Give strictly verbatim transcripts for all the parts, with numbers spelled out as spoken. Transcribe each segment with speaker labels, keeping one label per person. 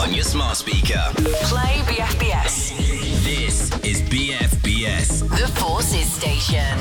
Speaker 1: on your smart speaker.
Speaker 2: Play B F B S.
Speaker 1: This is B F B S.
Speaker 2: The Forces Station.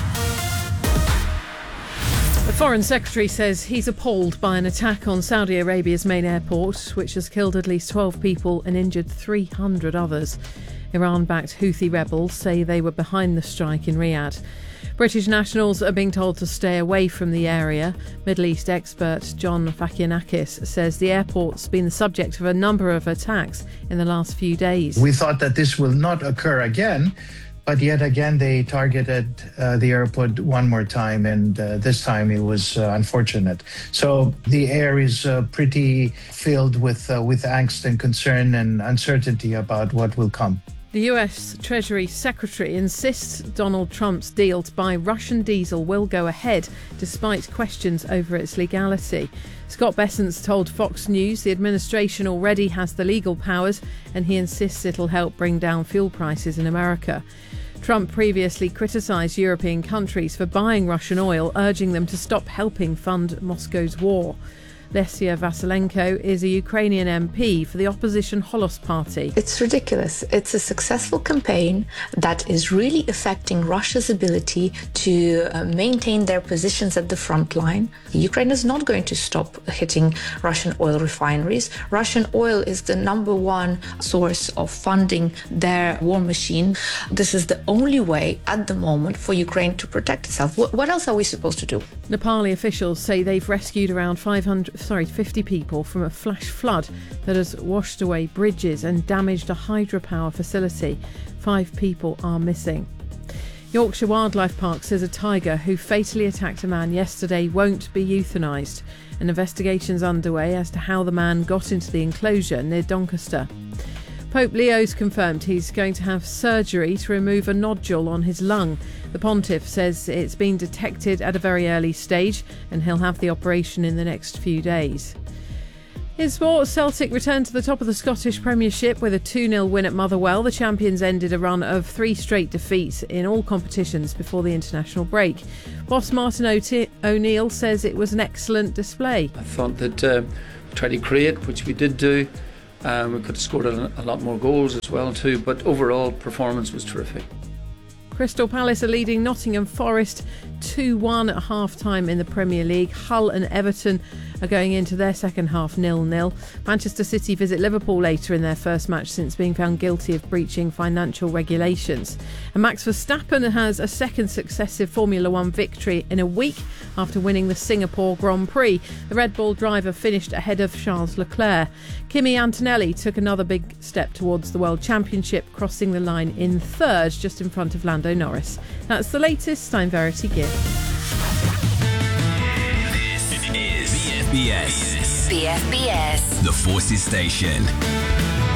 Speaker 3: The Foreign Secretary says he's appalled by an attack on Saudi Arabia's main airport, which has killed at least twelve people and injured three hundred others. Iran-backed Houthi rebels say they were behind the strike in Riyadh. British nationals are being told to stay away from the area. Middle East expert John Fakianakis says the airport's been the subject of a number of attacks in the last few days.
Speaker 4: We thought that this will not occur again, but yet again they targeted uh, the airport one more time, and uh, this time it was uh, unfortunate. So the air is uh, pretty filled with, uh, with angst and concern and uncertainty about what will come.
Speaker 3: The U S Treasury Secretary insists Donald Trump's deal to buy Russian diesel will go ahead despite questions over its legality. Scott Bessent's told Fox News the administration already has the legal powers, and he insists it'll help bring down fuel prices in America. Trump previously criticised European countries for buying Russian oil, urging them to stop helping fund Moscow's war. Lesia Vasilenko is a Ukrainian M P for the opposition Holos Party.
Speaker 5: It's ridiculous. It's a successful campaign that is really affecting Russia's ability to uh, maintain their positions at the front line. Ukraine is not going to stop hitting Russian oil refineries. Russian oil is the number one source of funding their war machine. This is the only way at the moment for Ukraine to protect itself. What, what else are we supposed to do?
Speaker 3: Nepali officials say they've rescued around five hundred, sorry, fifty people from a flash flood that has washed away bridges and damaged a hydropower facility. Five people are missing. Yorkshire Wildlife Park says a tiger who fatally attacked a man yesterday won't be euthanised. An investigation's underway as to how the man got into the enclosure near Doncaster. Pope Leo's confirmed he's going to have surgery to remove a nodule on his lung. The pontiff says it's been detected at a very early stage and he'll have the operation in the next few days. In sport, Celtic returned to the top of the Scottish Premiership with a two nil win at Motherwell. The champions ended a run of three straight defeats in all competitions before the international break. Boss Martin O'Te- O'Neill says it was an excellent display.
Speaker 6: I thought that uh, we tried to create, which we did do. Um, we could have scored a, a lot more goals as well too, but overall performance was terrific.
Speaker 3: Crystal Palace are leading Nottingham Forest two one at half-time in the Premier League. Hull and Everton are going into their second half nil nil. Manchester City visit Liverpool later in their first match since being found guilty of breaching financial regulations. And Max Verstappen has a second successive Formula One victory in a week after winning the Singapore Grand Prix. The Red Bull driver finished ahead of Charles Leclerc. Kimi Antonelli took another big step towards the World Championship, crossing the line in third, just in front of Lando Norris. That's the latest. I'm Verity Gibb.
Speaker 1: This is B F B S.
Speaker 2: B F B S.
Speaker 1: The Forces Station.